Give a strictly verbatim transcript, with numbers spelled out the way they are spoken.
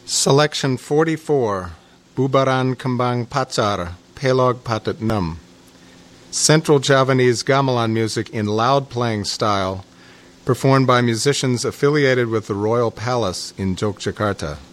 Selection forty-four, Bubaran Kembang Pacar, Pelog Patat Num. Central Javanese gamelan music in loud playing style, performed by musicians affiliated with the Royal Palace in Yogyakarta.